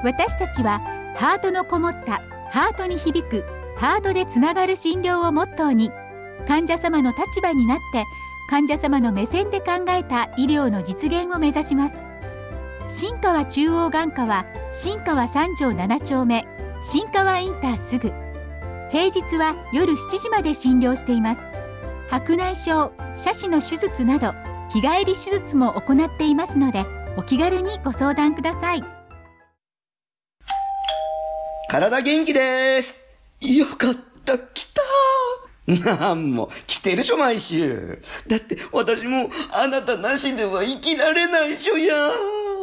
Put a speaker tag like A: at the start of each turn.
A: 私たちはハートのこもったハートに響くハートでつながる診療をモットーに、患者様の立場になって患者様の目線で考えた医療の実現を目指します。新川中央眼科は新川3条7丁目新川インターすぐ。平日は夜7時まで診療しています。白内障、斜視の手術など日帰り手術も行っていますので、お気軽にご相談ください。
B: 体元気です。よかった、来た。なんも来てるしょ毎週。だって私もあなたなしでは生きられないしょや。